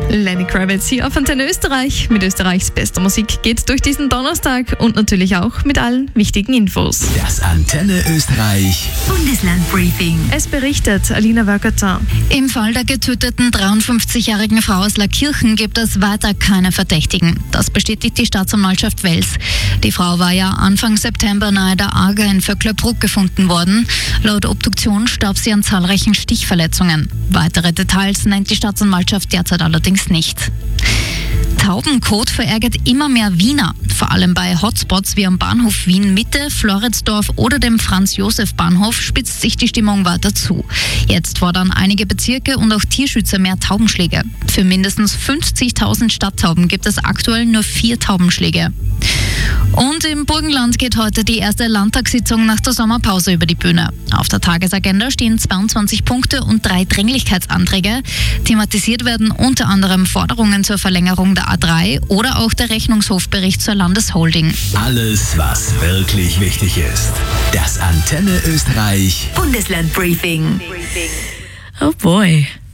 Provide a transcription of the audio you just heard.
Lenny Kravitz hier auf Antenne Österreich. Mit Österreichs bester Musik geht's durch diesen Donnerstag und natürlich auch mit allen wichtigen Infos. Das Antenne Österreich Bundeslandbriefing. Es berichtet Alina Wörgerter. Im Fall der getöteten 53-jährigen Frau aus Laakirchen gibt es weiter keine Verdächtigen. Das bestätigt die Staatsanwaltschaft Wels. Die Frau war ja Anfang September nahe der Arga in Vöcklerbruck gefunden worden. Laut Obduktion starb sie an zahlreichen Stichverletzungen. Weitere Details nennt die Staatsanwaltschaft derzeit allerdings nicht. Taubenkot verärgert immer mehr Wiener. Vor allem bei Hotspots wie am Bahnhof Wien Mitte, Floridsdorf oder dem Franz-Josef-Bahnhof spitzt sich die Stimmung weiter zu. Jetzt fordern einige Bezirke und auch Tierschützer mehr Taubenschläge. Für mindestens 50.000 Stadttauben gibt es aktuell nur 4 Taubenschläge. Und im Burgenland geht heute die erste Landtagssitzung nach der Sommerpause über die Bühne. Auf der Tagesagenda stehen 22 Punkte und 3 Dringlichkeitsanträge. Thematisiert werden unter anderem Forderungen zur Verlängerung der A3 oder auch der Rechnungshofbericht zur Landesholding. Alles, was wirklich wichtig ist. Das Antenne Österreich Bundeslandbriefing. Oh boy.